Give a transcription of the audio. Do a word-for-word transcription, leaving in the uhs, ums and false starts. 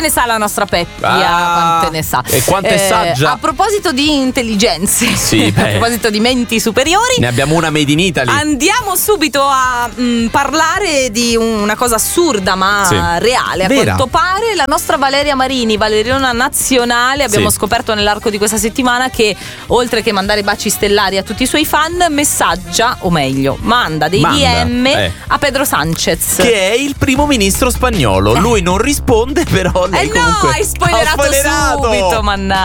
ne sa la nostra Peppia? Ah, quante ne sa? E quante Eh, sa già? A proposito di intelligenze, Sì, a beh. proposito di menti superiori, Ne abbiamo una made in Italy. andiamo subito a mh, parlare di una cosa assurda ma Sì. reale. A Vera. quanto pare la nostra Valeria Marini, Valeriona nazionale, abbiamo Sì. scoperto nell'arco di questa settimana che oltre che mandare baci stellari a tutti i suoi fan, messaggia, o meglio, manda dei Manda, D M eh. a Pedro Sanchez. Che è il primo ministro spagnolo. Lui non risponde, però lei Eh no, comunque hai spoilerato ha spoilerato. subito, mannaggia.